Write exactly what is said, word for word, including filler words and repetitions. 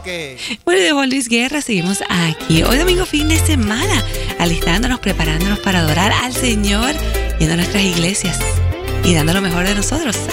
que... Bueno, de Juan Luis Guerra seguimos aquí. Hoy domingo, fin de semana, alistándonos, preparándonos para adorar al Señor, yendo a nuestras iglesias y dando lo mejor de nosotros.